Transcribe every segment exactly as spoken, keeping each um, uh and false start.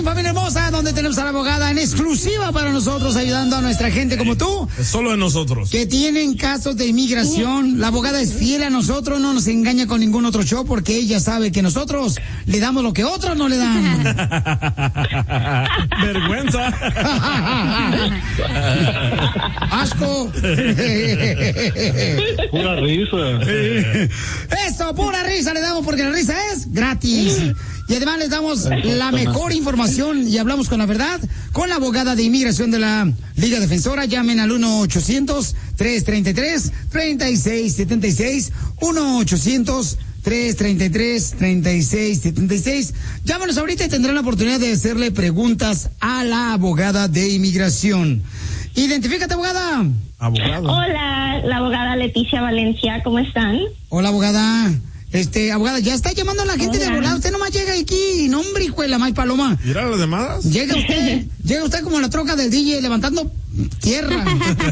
familia hermosa, donde tenemos a la abogada en exclusiva para nosotros, ayudando a nuestra gente como tú. Es solo de nosotros. Que tienen casos de inmigración. La abogada es fiel a nosotros, no nos engaña con ningún otro show, porque ella sabe que nosotros le damos lo que otros no le dan. Vergüenza. Asco. Pura risa. Eso, pura risa le damos, porque la risa es gratis. Y además les damos la mejor información y hablamos con la verdad con la abogada de inmigración de la Liga Defensora. Llamen al uno ochocientos, tres treinta y tres, treinta y seis setenta y seis. uno ochocientos, tres treinta y tres, treinta y seis setenta y seis. Llámanos ahorita y tendrán la oportunidad de hacerle preguntas a la abogada de inmigración. Identifícate, abogada. Abogada. Hola, la abogada Leticia Valencia, ¿cómo están? Hola, abogada. Este, abogada, ya está llamando a la gente Hola. de volada. Usted nomás llega aquí, no, hombre, hijo de la maíz paloma. ¿Mira las llamadas? Llega usted, llega usted como la troca del D J levantando tierra.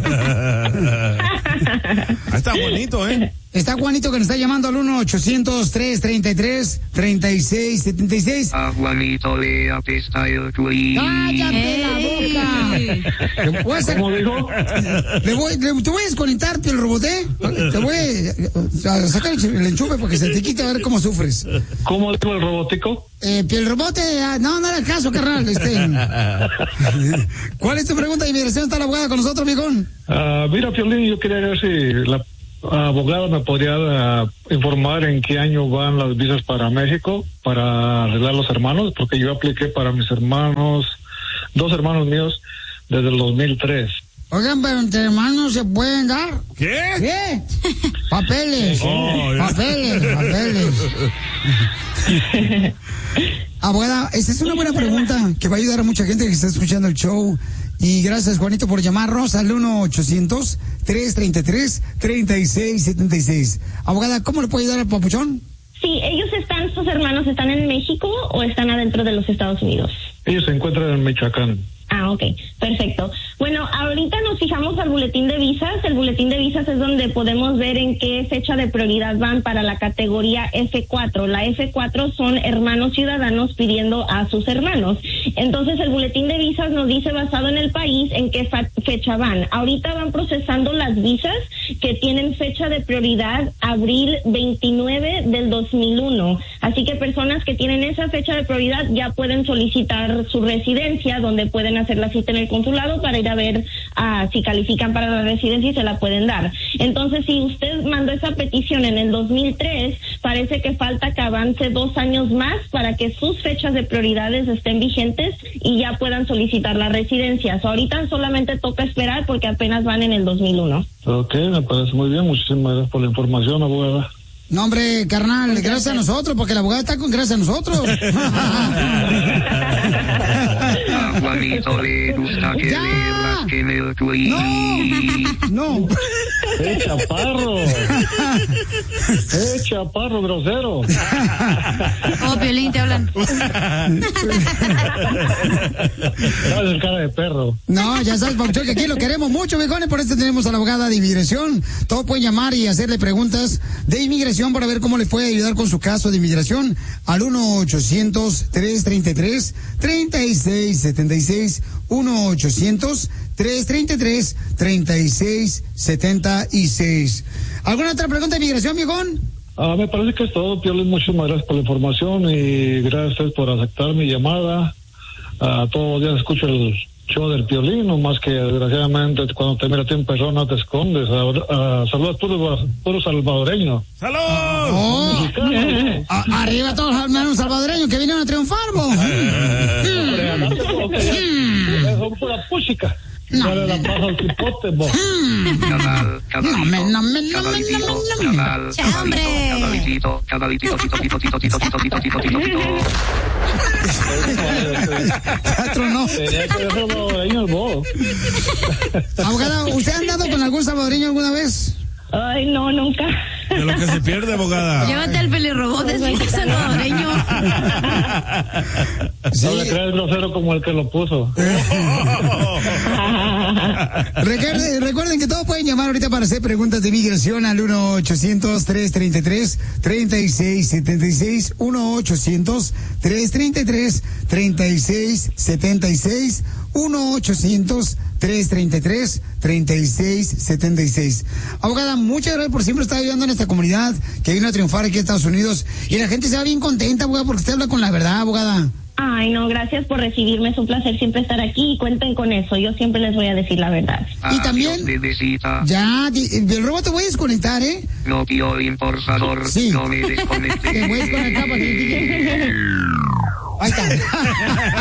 Ahí está bonito, ¿eh? Está Juanito que nos está llamando al uno ochocientos, tres treinta y tres, treinta y seis setenta y seis. A Juanito le apesta el cuello. ¡Cállate la boca! Le voy a hacer- ¿Cómo dijo? le voy, le- te voy a desconectarte el roboté. Te voy a, a sacar el, el enchufe para que se te quite a ver cómo sufres. ¿Cómo dijo el robotico? Eh, el robote, ah, no, no era el caso, carnal. Este. ¿Cuál es tu pregunta de inmigración? ¿Está la abogada con nosotros, mijón? Ah, mira, Piolín, yo quería ver si la abogada me podría ah, informar en qué año van las visas para México para arreglar los hermanos, porque yo apliqué para mis hermanos, dos hermanos míos, desde el dos mil tres. Oigan, pero entre hermanos se pueden dar. ¿Qué? ¿Qué? Papeles. Oh, ya. papeles, papeles. Abogada, esa es una buena pregunta que va a ayudar a mucha gente que está escuchando el show. Y gracias, Juanito, por llamarnos al uno ochocientos, tres treinta y tres, treinta y seis setenta y seis. Abogada, ¿cómo le puede ayudar al papuchón? Sí, ellos están, sus hermanos están en México o están adentro de los Estados Unidos. Ellos se encuentran en Michoacán. Ah, ok, perfecto. Bueno, ahorita nos fijamos al boletín de visas. El boletín de visas es donde podemos ver en qué fecha de prioridad van para la categoría F cuatro. La F cuatro son hermanos ciudadanos pidiendo a sus hermanos. Entonces, el boletín de visas nos dice, basado en el país, en qué fa- fecha van. Ahorita van procesando las visas que tienen fecha de prioridad abril veintinueve del dos mil uno. Así que personas que tienen esa fecha de prioridad ya pueden solicitar su residencia, donde pueden hacer la cita en el consulado para ir a ver uh, si califican para la residencia y se la pueden dar. Entonces, si usted mandó esa petición en el dos mil tres, parece que falta que avance dos años más para que sus fechas de prioridades estén vigentes y ya puedan solicitar la residencia. So, ahorita solamente toca esperar porque apenas van en el dos mil uno. Ok, me parece muy bien. Muchísimas gracias por la información, abogada. No, hombre, carnal, gracias a nosotros, porque la abogada está con gracias a nosotros. A Juanito le gusta que ¡Ya! le rasquen el cuello. No, no. ¡Eh, chaparro! ¡Eh, chaparro grosero! Oh, Piolín, te hablan. No, es cara de perro. No, ya sabes, Papuchón, que aquí lo queremos mucho, viejones, por eso tenemos a la abogada de inmigración. Todos pueden llamar y hacerle preguntas de inmigración para ver cómo les puede ayudar con su caso de inmigración al uno ochocientos, tres treinta y tres, treinta y seis setenta y seis. uno ochocientos, tres treinta y tres, treinta y seis setenta y seis. ¿Alguna otra pregunta de inmigración, viejón? Ah, me parece que es todo, Piolín. Muchísimas gracias por la información y gracias por aceptar mi llamada. Ah, todos los días escucho el show del Piolín, no más que desgraciadamente cuando te mira en persona no te escondes. Ah, ah, saludos puro, puro salvadoreño. ¡Salud! Oh, Mexicano. a- arriba todos los hermanos salvadoreños que vinieron a triunfar, vos. Hombre, andando como que ya- son pura música. No, Dale la paja al cipote, vos. Cabal, No me, no me, no me, no me, cabalitito, no me. cabal, ¡Chao, hombre! cabalitito, cabalitito, tito, tito, tito, tito, tito, tito, tito, tito, tito. Teatro no. Tenía que ser salvadoreño, vos. Abogada, ¿usted ha andado con algún salvadoreño alguna vez? Ay, no, nunca. De lo que se pierde, abogada. Llévate al pelirrobot de su salvadoreño. Sí. No le creas grosero como el que lo puso. Recuerden, recuerden que todos pueden llamar ahorita para hacer preguntas de migración al uno ochocientos, trescientos treinta y tres, treinta y seis setenta y seis, uno ochocientos, trescientos treinta y tres, treinta y seis setenta y seis, uno ochocientos, trescientos treinta y tres, treinta y seis setenta y seis. Abogada, muchas gracias por siempre estar ayudando en esta comunidad que vino a triunfar aquí en Estados Unidos. Y la gente se va bien contenta, abogada, porque usted habla con la verdad, abogada. Ay, no, gracias por recibirme. Es un placer siempre estar aquí y cuenten con eso. Yo siempre les voy a decir la verdad. Y también, Bebecita. ya, el robot te voy a desconectar, ¿eh? No, tío, por favor, Sí. no me desconectes. Te voy a desconectar para que... Ahí está.